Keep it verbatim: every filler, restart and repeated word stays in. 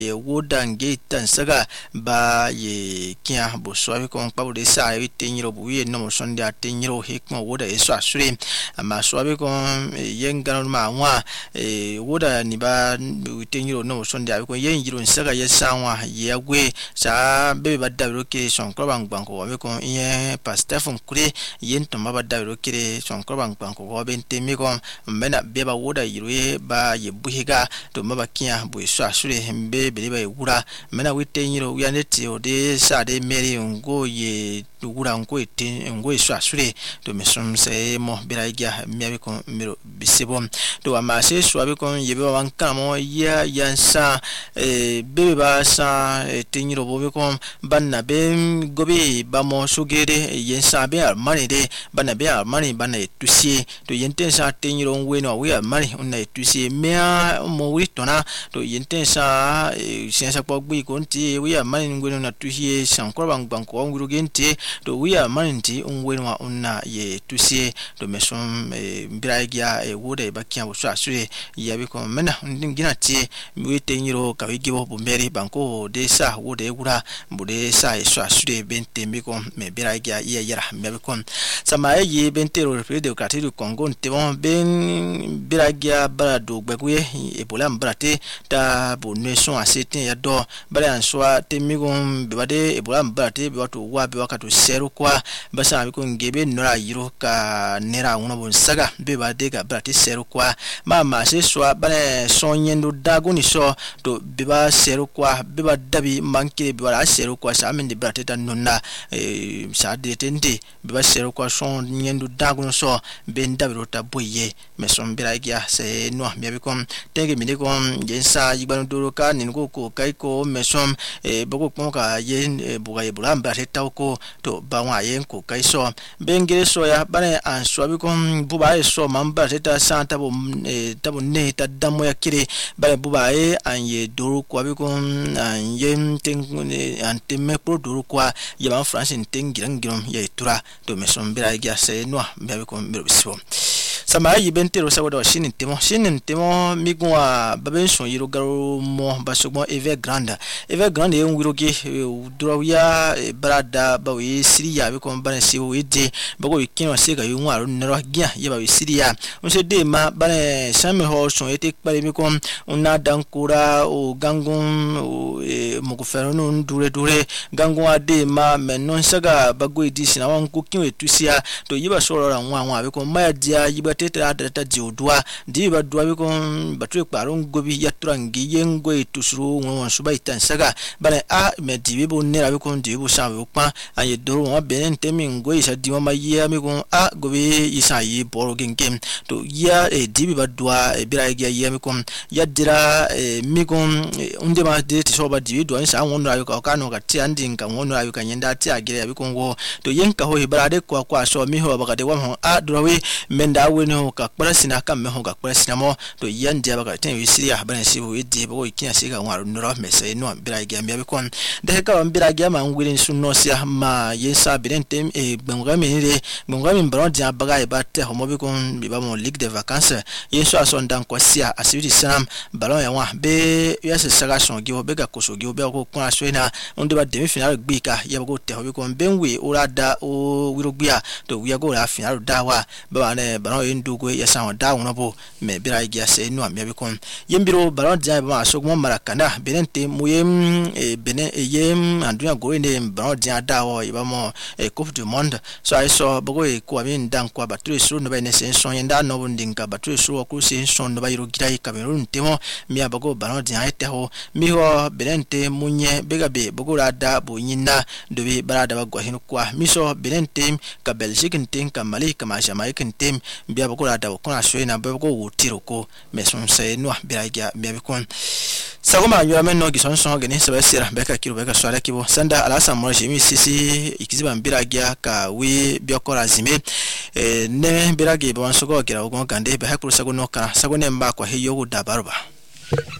ye woda nge tansaga ba ye kia bo swabi kon pa de sa e tenyiro bu ye no sonde atenyiro hekmo woda e so asure ama swabi kon yenga ma wa e woda ni ba tenyiro no sonde abi kon yenjiro nsaga ye sanwa ye agwe sa bebe ba dabiro ke son ko bang bang ko be kon ye pastor fun kure yen to ma ba dabiro ke son ko bang bang ko be temi kon mena be ba woda yiro ba ye buhiga to ma ba kia bo so asure hembe be ba wura mena wite nyiro ya neti o de sa de meri ngo ye wura ngo ete ngo so asure to mesum se mo biraigia mi ko miro bisebo to amase so abi kon yebe wanka mo ya yansa e bebe ba sa tenyiro bobe kon banna be gobe ba mo sugere yensa be mani de banna be mani banna tusie to yenten sa tenyiro ngwe no we mani onna tusie mea mo witona to yenten sa sensa kwa gbi konti we are mani ngweno na tuhie sankwa bang bang ko nguru gente to we are mani nti ngweno wa onna ye tusie to mesom mbiraigia e woda e bakia bo so asure ya bi ko mena ngina ti we tenyiro ka we gibo bo meri banko de sa woda e gura bude sa e so asure bente mi ko me biraigia ye yara me bi ko sama ye bentero de katiru kongo ntebon ben biraigia barado gbegwe e bola mbrate ta bo neson asete ya do bale answa temigon bebade ebola mbate bewato wa bewakato seru kwa basa biko ngebe nora yiro ka nera uno bon saga bebade ga brate seru kwa mama se swa bale sonyendo dagoni so to beba seru kwa beba dabi mankire beba seru kwa sa amende brate ta nonna e sa de tende beba seru kwa sonyendo dagoni so ben dabiro ta boye mesom biragia se no mi abikom tenge mi de kon yensa yibano doro ka ningo ko kaiko mesom e boko konka yen buga yebula mbate tauko to bawa yen ko kaiso bengere so ya bane answa bikom buba e so mamba teta santa bo e tabo ne ta damo ya kire bane buba e anye doro ko bikom anye ten anteme pro doro kwa yaba france tengirangirom ya itura to mesom bira ya se no bikom biso sama yibentero sawodo shinin temo shinin temo migwa babenso yiro garo mo basogmo eve grande eve grande ye wiroge durawya brada bawe siriya be kon bane se wede bago ikino sega yo nwaro nero gya ye bawe siriya onse de ma bane same ho so ete pare mi kon una dankura o gangun mo ko fero no dure dure gangun ade ma menon saga bago edisi na wan ko kinwe tusia to yiba so ro nwa nwa be kon ma dia yiba teta data jiodwa di ba dwa be kon batu kparon gobi yaturangi yengo itusuru won suba itansaga bale a me dibe bo nera be kon dibe bo sa be pa aye doro wa benen temi ngo isa di ma ye mi kon a gobi isa yi boro gengem to ya e dibe ba dwa e bira ge ye mi kon ya dira mi kon unde ma de ti so ba dibe do isa won ra yo ka ka no ka ti andi nka won ra yo ka nyenda ti agere be kon go to yenka ho ibara de kwa kwa so mi ho ba ka de wa ho a dorowe menda we no ka kpara sina ka me ho ka kpara sina mo to yandi ba ka ten wi siri ha bana si wo edi ba wo ikia se ka waro no me se no bira ge me be kon de ka bira ge ma ngwiri su no sia ma yesa birentem e gbenga me ni de gbenga me bron dia baga e ba te ho mo be kon bi ba mo ligue de vacances yeso aso ndan ko sia asiri sam ballon ya wa be yesa saga son ge ho be ga koso ge ho be ko kon aso na onde ba demi final gbi ka ye ba ko te ho be kon benwe ora da o wiro gbia to wi go la final da wa ba ne ballon e ndugo yesa on da won bo me bira ge se no me be kon yembiro ballon dia ba aso mo marakana benente muyem e benen e yem anduya go ne ballon dia da wo iba mo e coupe du monde so I saw bogo e ko amin dan ko batru su no ba ne sen son yenda no bundinga batru su ko sen son no ba yiro girai Cameroon temo mi abago ballon dia ete ho mi ho benente munye bega be bogo rada bo nyina do be barada ba go hin kwa mi so benente ka Belgique nten ka Mali ka ma Jamaica nten bi abago rada ko na so na bogo wotiro ko meson se no biraga bi abikon sagoma nyura men no gison son gene sebe sira beka kiro beka swala kibo sanda alasa mo jemi sisi ikiziba mbiraga ka we biokora zime e ne mbirage bo nsogo kira ugo gande be hakuru sago no kana sago ne mba kwa hiyo dabaruba